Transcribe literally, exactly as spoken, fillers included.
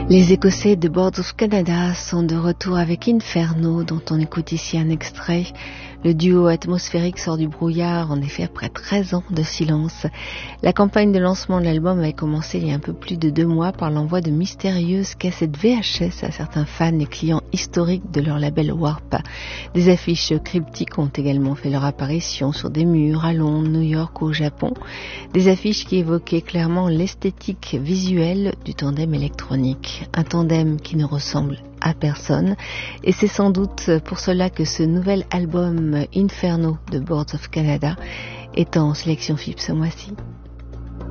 Les Écossais de Boards of Canada sont de retour avec Inferno, dont on écoute ici un extrait. Le duo atmosphérique sort du brouillard, en effet, après treize ans de silence. La campagne de lancement de l'album avait commencé il y a un peu plus de deux mois par l'envoi de mystérieuses cassettes V H S à certains fans et clients historiques de leur label Warp. Des affiches cryptiques ont également fait leur apparition sur des murs à Londres, New York ou au Japon. Des affiches qui évoquaient clairement l'esthétique visuelle du tandem électronique. Un tandem qui ne ressemble à personne, et c'est sans doute pour cela que ce nouvel album Inferno de Boards of Canada est en sélection F I B ce mois-ci.